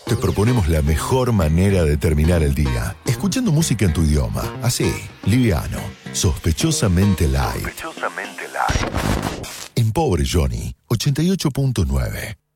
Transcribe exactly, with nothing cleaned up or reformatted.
te proponemos la mejor manera de terminar el día, escuchando música en tu idioma, así, liviano, sospechosamente light. Sospechosamente light. En Pobre Johnny, ochenta y ocho punto nueve.